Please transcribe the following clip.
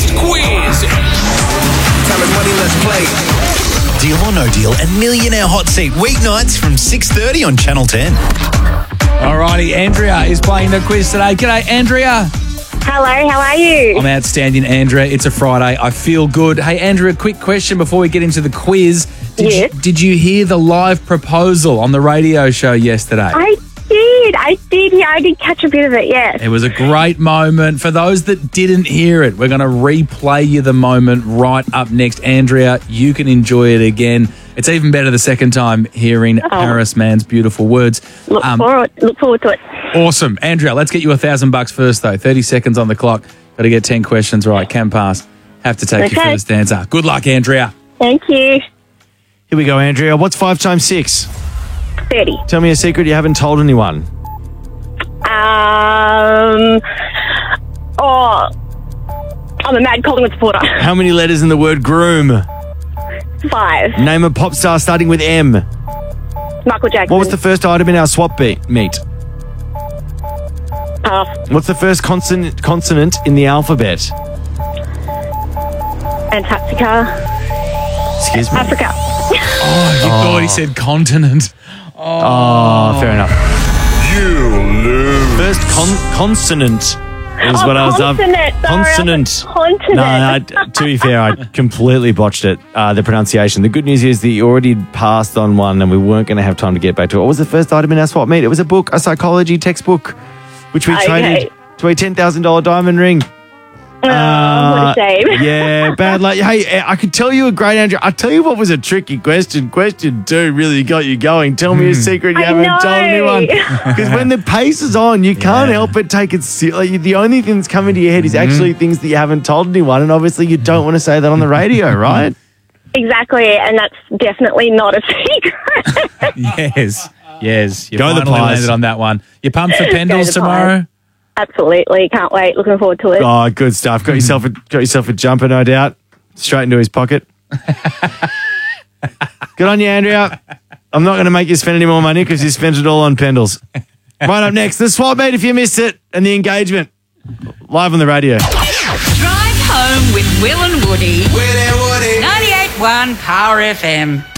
biggest quiz. Time and money, let's play. Deal or No Deal and Millionaire Hot Seat weeknights from 6:30 on Channel 10. Alrighty, Andrea is playing the quiz today. G'day, Andrea. Hello, how are you? I'm outstanding, Andrea. It's a Friday. I feel good. Hey, Andrea, quick question before we get into the quiz. Did you hear the live proposal on the radio show yesterday? I did. Yeah, I did catch a bit of it, yes. It was a great moment. For those that didn't hear it, we're going to replay you the moment right up next. Andrea, you can enjoy it again. It's even better the second time hearing Paris Man's beautiful words. Look forward to it. Awesome. Andrea, let's get you $1,000 first, though. 30 seconds on the clock. Got to get 10 questions right. Can pass. Have to take your first answer. Good luck, Andrea. Thank you. Here we go, Andrea. What's 5 times 6? 30. Tell me a secret you haven't told anyone. I'm a mad Collingwood supporter. How many letters in the word groom? 5. Name a pop star starting with M. Michael Jackson. What was the first item in our swap meet? Pass. What's the first consonant in the alphabet? Antarctica. Excuse me? Africa. Oh, you thought he said continent. Oh, fair enough. You lose. First consonant is what I was up. Consonant. No, to be fair, I completely botched it, the pronunciation. The good news is that you already passed on one and we weren't going to have time to get back to it. What was the first item in our swap meet? It was a book, a psychology textbook, which we traded to a $10,000 diamond ring. What a shame. Yeah, bad luck. Hey, I could tell you a great answer. I'll tell you what was a tricky question. Question 2 really got you going. Tell me a secret you haven't told anyone. Because when the pace is on, you can't help but take it seriously. The only thing that's coming to your head is actually things that you haven't told anyone. And obviously you don't want to say that on the radio, right? Exactly, and that's definitely not a secret. Yes. You Go the finally Pies. landed on that one. You pumped for Go Pendles the tomorrow? Pies. Absolutely, can't wait. Looking forward to it. Oh, good stuff. Got yourself a jumper, no doubt. Straight into his pocket. Good on you, Andrea. I'm not going to make you spend any more money because you spent it all on Pendles. Right up next, the swap meet if you missed it, and the engagement. Live on the radio. Drive home with Will and Woody. 98.1 Power FM.